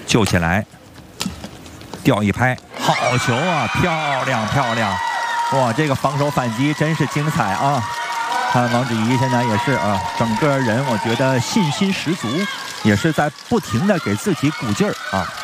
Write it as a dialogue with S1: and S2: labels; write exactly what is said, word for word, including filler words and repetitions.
S1: 救起来，吊一拍，好球啊！漂亮漂亮！哇，这个防守反击真是精彩啊！看王芷怡现在也是啊，整个人我觉得信心十足，也是在不停的给自己鼓劲儿啊。